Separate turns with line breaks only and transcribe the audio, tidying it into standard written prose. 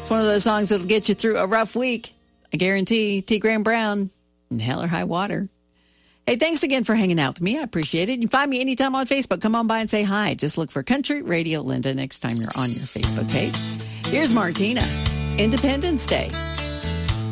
It's one of those songs that'll get you through a rough week. I guarantee. T. Graham Brown and Hell or High Water. Hey, thanks again for hanging out with me. I appreciate it. You can find me anytime on Facebook. Come on by and say hi. Just look for Country Radio Linda next time you're on your Facebook page. Here's Martina, Independence Day.